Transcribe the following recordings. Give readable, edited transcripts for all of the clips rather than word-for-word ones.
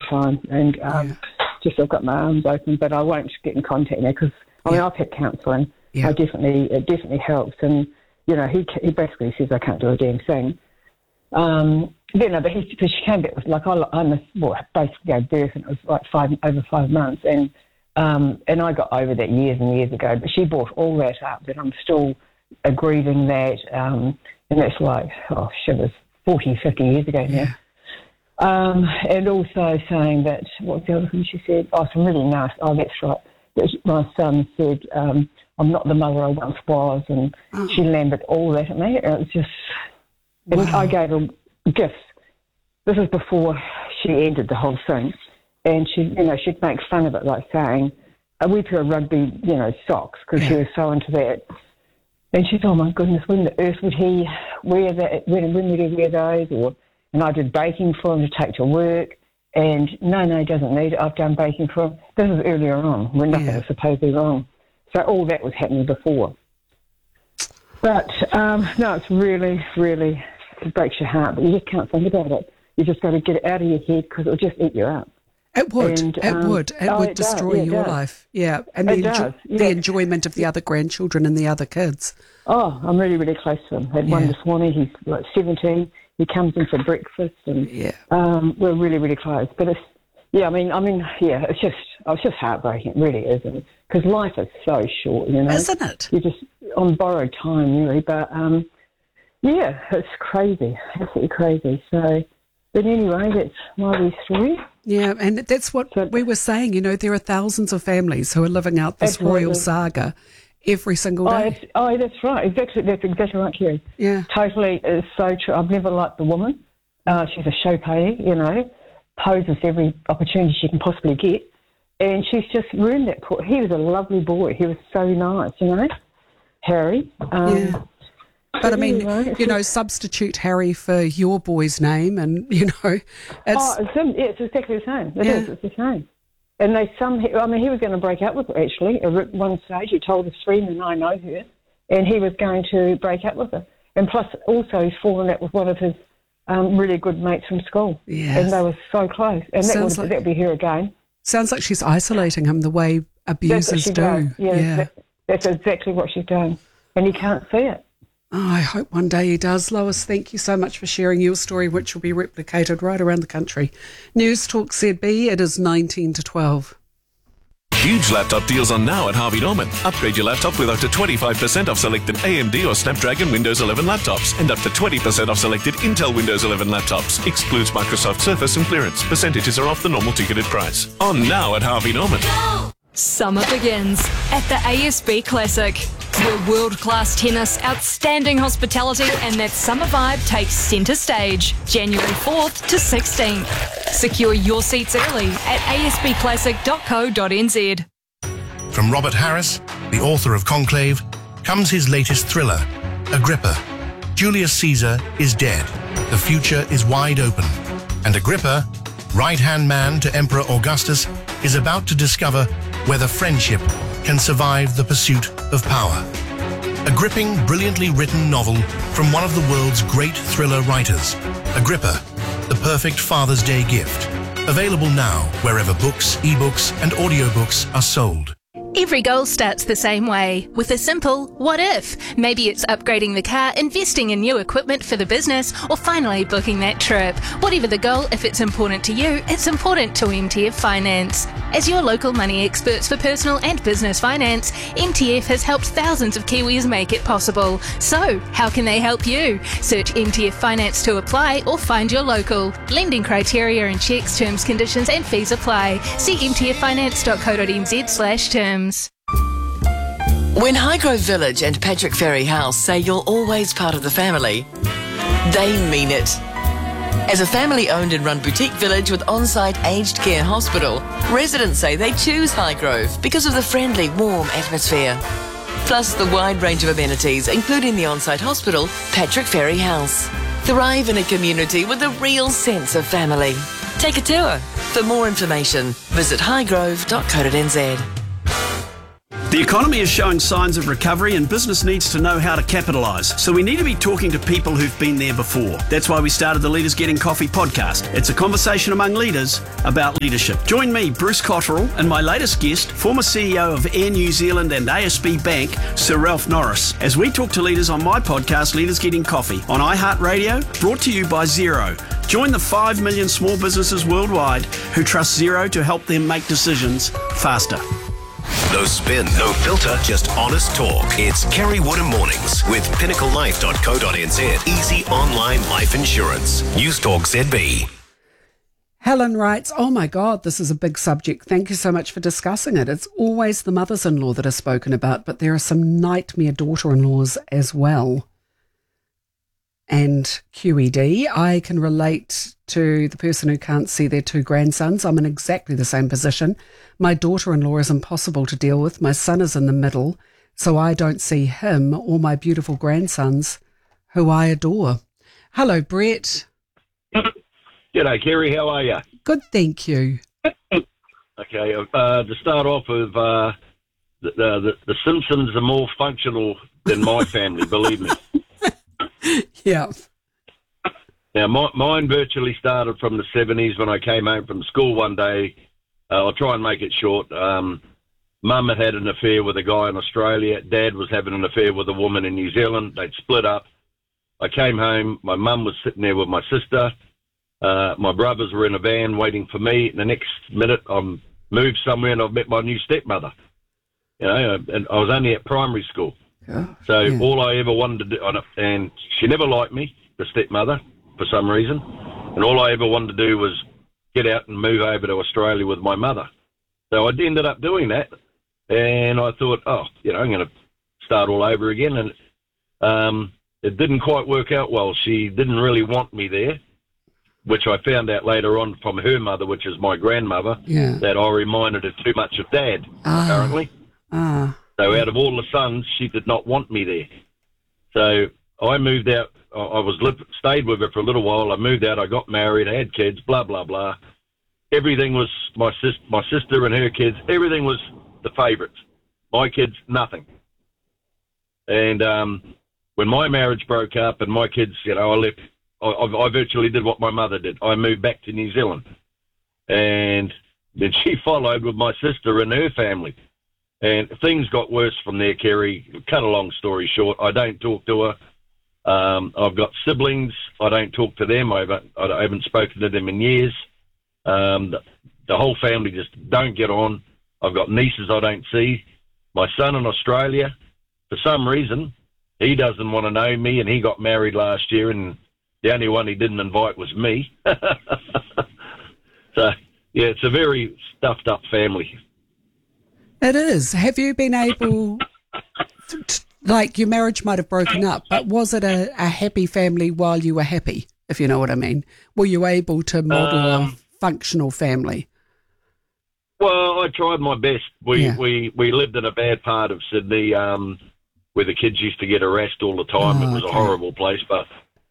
fine. And just I've got my arms open, but I won't get in contact now because, I mean, I've had counselling. Yeah. It definitely helps. And, you know, he basically says I can't do a damn thing. But because she came back with, like, basically gave birth, and it was like over 5 months. And I got over that years and years ago, but she brought all that up, that I'm still grieving that. And that's like, it was 40, 50 years ago now. Yeah. And also saying that, what's the other thing she said? Some really nice, that's right. My son said, I'm not the mother I once was, and she lambered all that at me. And it was just, and I gave her gifts. This was before she ended the whole thing. And she'd make fun of it, like saying, we put rugby, socks, because she was so into that. And she thought, oh my goodness, when the earth would he wear that? When would he wear those? And I did baking for him to take to work. And no, he doesn't need it. I've done baking for him. This was earlier on, when nothing was supposedly wrong. So all that was happening before. But no, it's really, really, it breaks your heart. But you just can't think about it. You just got to get it out of your head because it'll just eat you up. It would. It would destroy your life. Yeah. And the enjoyment of the other grandchildren and the other kids. Oh, I'm really, really close to him. I had one this morning. He's like 17. He comes in for breakfast, and we're really, really close. But it's just heartbreaking. It really is, because life is so short, Isn't it? You're just on borrowed time, really. But it's crazy, absolutely crazy. So, but anyway, that's my wee story. Yeah, and that's what we were saying. There are thousands of families who are living out this royal saga every single day. That's right. Exactly. That's exactly right, Kerry. Yeah. Totally is so true. I've never liked the woman. She's a show pony, poses every opportunity she can possibly get. And she's just ruined that. He was a lovely boy. He was so nice, Harry. But I mean, substitute Harry for your boy's name, and it's exactly the same. It's the same. And he was going to break up with her actually. At one stage, he told his friend, and I know her, and he was going to break up with her. And plus, also, he's fallen out with one of his really good mates from school. Yes. And they were so close. And that would be her again. Sounds like she's isolating him the way abusers do. That's exactly what she's doing. And he can't see it. Oh, I hope one day he does. Lois, thank you so much for sharing your story, which will be replicated right around the country. News Talk ZB, it is 19 to 12. Huge laptop deals on now at Harvey Norman. Upgrade your laptop with up to 25% off selected AMD or Snapdragon Windows 11 laptops and up to 20% off selected Intel Windows 11 laptops. Excludes Microsoft Surface and clearance. Percentages are off the normal ticketed price. On now at Harvey Norman. Summer begins at the ASB Classic, where world-class tennis, outstanding hospitality and that summer vibe takes centre stage, January 4th to 16th. Secure your seats early at asbclassic.co.nz. From Robert Harris, the author of Conclave, comes his latest thriller, Agrippa. Julius Caesar is dead. The future is wide open. And Agrippa, right-hand man to Emperor Augustus, is about to discover whether friendship can survive the pursuit of power. A gripping, brilliantly written novel from one of the world's great thriller writers. Agrippa, the perfect Father's Day gift. Available now wherever books, ebooks and audiobooks are sold. Every goal starts the same way, with a simple what if. Maybe it's upgrading the car, investing in new equipment for the business, or finally booking that trip. Whatever the goal, if it's important to you, it's important to MTF Finance. As your local money experts for personal and business finance, MTF has helped thousands of Kiwis make it possible. So, how can they help you? Search MTF Finance to apply or find your local. Lending criteria and checks, terms, conditions and fees apply. See mtffinance.co.nz/terms. When Highgrove Village and Patrick Ferry House say you're always part of the family, they mean it. As a family-owned and run boutique village with on-site aged care hospital, residents say they choose Highgrove because of the friendly, warm atmosphere. Plus the wide range of amenities, including the on-site hospital, Patrick Ferry House. Thrive in a community with a real sense of family. Take a tour. For more information, visit highgrove.co.nz. The economy is showing signs of recovery and business needs to know how to capitalise. So we need to be talking to people who've been there before. That's why we started the Leaders Getting Coffee podcast. It's a conversation among leaders about leadership. Join me, Bruce Cotterill, and my latest guest, former CEO of Air New Zealand and ASB Bank, Sir Ralph Norris, as we talk to leaders on my podcast, Leaders Getting Coffee, on iHeartRadio, brought to you by Xero. Join the 5 million small businesses worldwide who trust Xero to help them make decisions faster. No spin, no filter, just honest talk. It's Kerry Woodham Mornings with pinnaclelife.co.nz. Easy online life insurance. News Talk ZB. Helen writes, oh my God, this is a big subject. Thank you so much for discussing it. It's always the mothers-in-law that are spoken about, but there are some nightmare daughter-in-laws as well. And QED, I can relate to the person who can't see their 2 grandsons. I'm in exactly the same position. My daughter-in-law is impossible to deal with. My son is in the middle, so I don't see him or my beautiful grandsons, who I adore. Hello, Brett. G'day, Kerry. How are you? Good, thank you. Okay, to start off with, the Simpsons are more functional than my family, believe me. Yeah. Now, mine virtually started from the 70s when I came home from school one day. I'll try and make it short. Mum had an affair with a guy in Australia. Dad was having an affair with a woman in New Zealand. They'd split up. I came home. My mum was sitting there with my sister. My brothers were in a van waiting for me. And the next minute, I'm moved somewhere and I've met my new stepmother. You know, and I was only at primary school. So all I ever wanted to do, and she never liked me, the stepmother, for some reason, and all I ever wanted to do was get out and move over to Australia with my mother. So I ended up doing that, and I thought, I'm going to start all over again, and it didn't quite work out well. She didn't really want me there, which I found out later on from her mother, which is my grandmother, that I reminded her too much of Dad, apparently. So out of all the sons, she did not want me there. So I moved out. I stayed with her for a little while. I moved out. I got married. I had kids. Blah blah blah. Everything was my sister and her kids. Everything was the favourites. My kids, nothing. And when my marriage broke up and my kids, I left. I virtually did what my mother did. I moved back to New Zealand, and then she followed with my sister and her family. And things got worse from there, Kerry. Cut a long story short, I don't talk to her. I've got siblings. I don't talk to them. I haven't spoken to them in years. The whole family just don't get on. I've got nieces I don't see. My son in Australia, for some reason, he doesn't want to know me, and he got married last year, and the only one he didn't invite was me. So, yeah, it's a very stuffed up family. It is. Have you been able, like your marriage might have broken up, but was it a happy family while you were happy, if you know what I mean? Were you able to model a functional family? Well, I tried my best. We lived in a bad part of Sydney where the kids used to get harassed all the time. It was a horrible place, but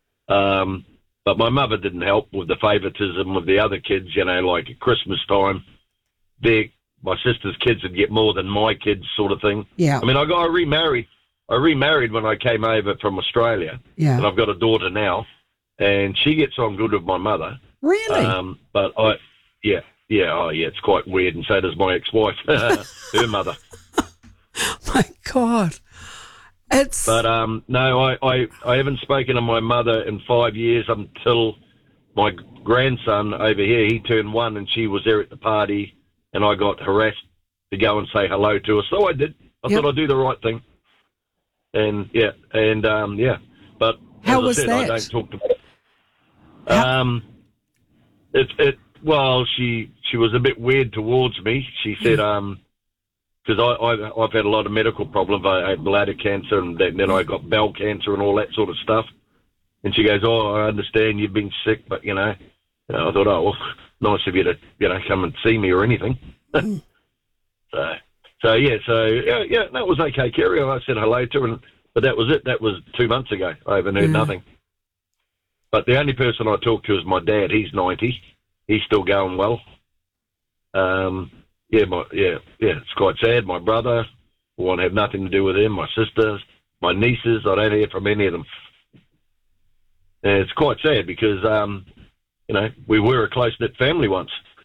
my mother didn't help with the favouritism of the other kids, like at Christmas time. My sister's kids would get more than my kids, sort of thing. Yeah. I mean, I remarried. I remarried when I came over from Australia. Yeah. And I've got a daughter now, and she gets on good with my mother. Really? But it's quite weird, and so does my ex-wife, her mother. My God. But no, I haven't spoken to my mother in 5 years until my grandson over here. He turned 1, and she was there at the party. And I got harassed to go and say hello to her. So I did. I thought I'd do the right thing. And, But how as was I said, that? I don't talk to her. Well, she was a bit weird towards me. She said, because I've had a lot of medical problems. I had bladder cancer, and then I got bowel cancer and all that sort of stuff. And she goes, I understand you've been sick, but, I thought, nice of you to, come and see me or anything. So that was okay, Kerry. I said hello to her, but that was it. That was 2 months ago. I haven't heard nothing. But the only person I talk to is my dad. He's 90. He's still going well. It's quite sad. My brother, I want to have nothing to do with them. My sisters, my nieces, I don't hear from any of them. And it's quite sad because, we were a close-knit family once.